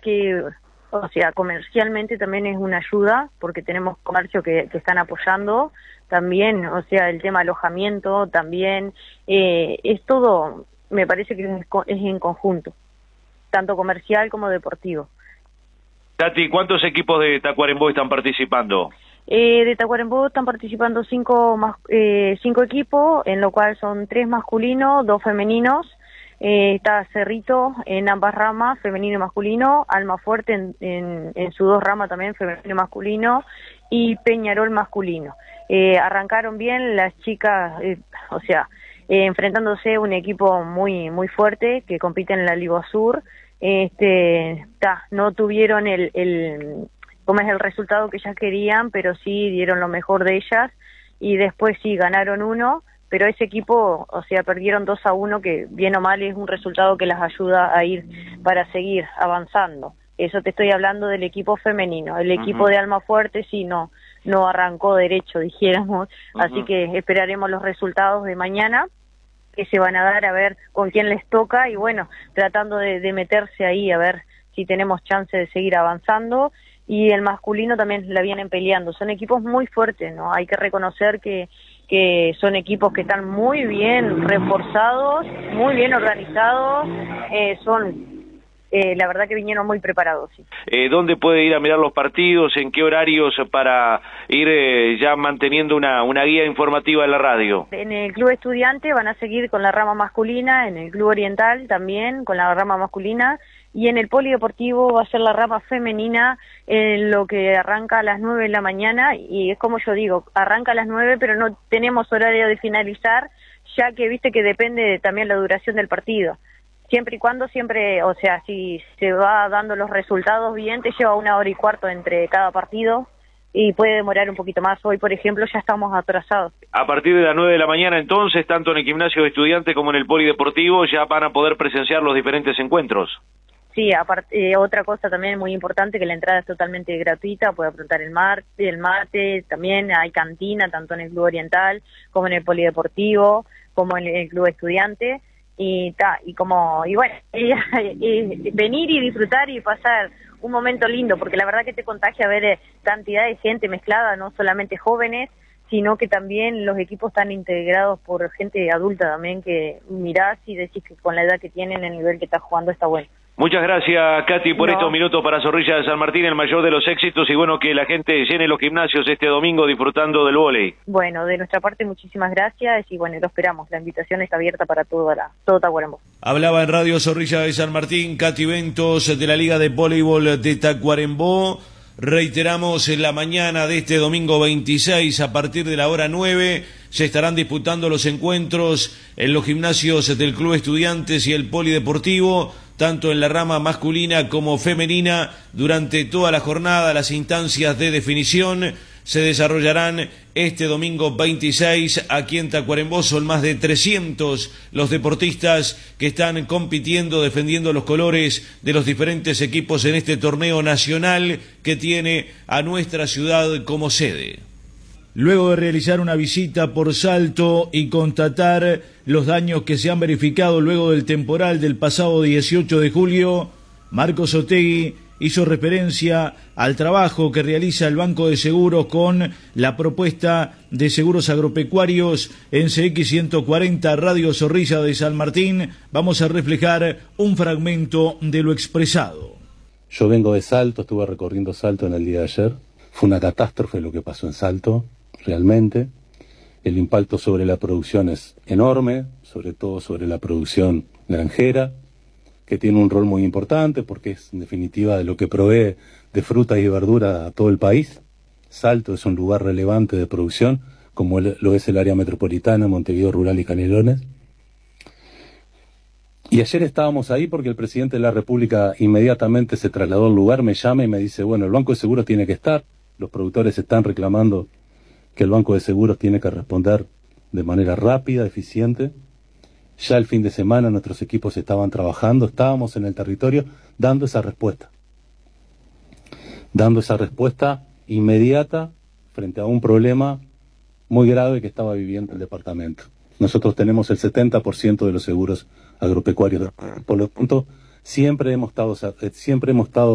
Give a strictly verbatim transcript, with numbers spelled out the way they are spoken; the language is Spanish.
que, o sea, comercialmente también es una ayuda, porque tenemos comercio que, que están apoyando también, o sea, el tema alojamiento también, eh, es todo, me parece que es, es en conjunto, tanto comercial como deportivo. Tati, ¿cuántos equipos de Tacuarembó están participando? Eh, de Tacuarembó están participando cinco, más, eh, cinco equipos, en lo cual son tres masculinos, dos femeninos. Eh, está Cerrito en ambas ramas, femenino y masculino, Almafuerte en, en, en sus dos ramas también, femenino y masculino, y Peñarol masculino. Eh, arrancaron bien las chicas, eh, o sea, eh, enfrentándose a un equipo muy muy fuerte que compite en la Liga Sur. Este, ta, no tuvieron el, el, como es el resultado que ellas querían, pero sí dieron lo mejor de ellas, y después sí ganaron uno. Pero ese equipo, o sea, perdieron dos a uno, que bien o mal es un resultado que las ayuda a ir para seguir avanzando. Eso te estoy hablando del equipo femenino. El equipo uh-huh. de Almafuerte sí no, no arrancó derecho, dijéramos, uh-huh. así que esperaremos los resultados de mañana, que se van a dar a ver con quién les toca, y bueno, tratando de, de meterse ahí a ver si tenemos chance de seguir avanzando. Y el masculino también la vienen peleando. Son equipos muy fuertes, ¿no? Hay que reconocer que que son equipos que están muy bien reforzados, muy bien organizados, eh, son, eh, la verdad que vinieron muy preparados. Sí. Eh, ¿Dónde puede ir a mirar los partidos? ¿En qué horarios para ir eh, ya manteniendo una, una guía informativa en la radio? En el Club Estudiante van a seguir con la rama masculina, en el Club Oriental también con la rama masculina, y en el Polideportivo va a ser la rama femenina, en lo que arranca a las nueve de la mañana, y es como yo digo, arranca a las nueve, pero no tenemos horario de finalizar, ya que viste que depende de, también la duración del partido. Siempre y cuando siempre, o sea, si se va dando los resultados bien, te lleva una hora y cuarto entre cada partido, y puede demorar un poquito más. Hoy, por ejemplo, ya estamos atrasados. A partir de las nueve de la mañana, entonces, tanto en el Gimnasio de Estudiantes como en el Polideportivo, ya van a poder presenciar los diferentes encuentros. Sí, aparte, eh, otra cosa también muy importante, que la entrada es totalmente gratuita, puede aprontar el mate, el mate, también hay cantina, tanto en el Club Oriental, como en el Polideportivo, como en el Club Estudiante, y ta, y como, y bueno, y, y, venir y disfrutar y pasar un momento lindo, porque la verdad que te contagia ver eh, cantidad de gente mezclada, no solamente jóvenes, sino que también los equipos están integrados por gente adulta también, que mirás y decís que con la edad que tienen, el nivel que está jugando está bueno. Muchas gracias, Katy, por no. estos minutos para Zorrilla de San Martín, el mayor de los éxitos, y bueno, que la gente llene los gimnasios este domingo disfrutando del vóley. Bueno, de nuestra parte muchísimas gracias, y bueno, lo esperamos, la invitación está abierta para toda la, todo Tacuarembó. Hablaba en Radio Zorrilla de San Martín, Katy Ventos, de la Liga de Voleibol de Tacuarembó. Reiteramos, en la mañana de este domingo veintiséis, a partir de la hora nueve, se estarán disputando los encuentros en los gimnasios del Club Estudiantes y el Polideportivo, tanto en la rama masculina como femenina. Durante toda la jornada, las instancias de definición se desarrollarán este domingo veintiséis aquí en Tacuarembó. Son más de trescientos los deportistas que están compitiendo, defendiendo los colores de los diferentes equipos en este torneo nacional que tiene a nuestra ciudad como sede. Luego de realizar una visita por Salto y constatar los daños que se han verificado luego del temporal del pasado dieciocho de julio, Marcos Otegui hizo referencia al trabajo que realiza el Banco de Seguros con la propuesta de seguros agropecuarios en C X ciento cuarenta Radio Zorrilla de San Martín. Vamos a reflejar un fragmento de lo expresado. Yo vengo de Salto, estuve recorriendo Salto en el día de ayer. Fue una catástrofe lo que pasó en Salto, realmente. El impacto sobre la producción es enorme, sobre todo sobre la producción granjera, que tiene un rol muy importante porque es en definitiva de lo que provee de fruta y verdura a todo el país. Salto es un lugar relevante de producción, como lo es el área metropolitana, Montevideo Rural y Canelones. Y ayer estábamos ahí porque el presidente de la República inmediatamente se trasladó al lugar, me llama y me dice, bueno, el Banco de Seguros tiene que estar, los productores están reclamando que el Banco de Seguros tiene que responder de manera rápida, eficiente. Ya el fin de semana nuestros equipos estaban trabajando, estábamos en el territorio dando esa respuesta. Dando esa respuesta inmediata frente a un problema muy grave que estaba viviendo el departamento. Nosotros tenemos el setenta por ciento de los seguros agropecuarios. Por lo tanto, siempre hemos estado, siempre hemos estado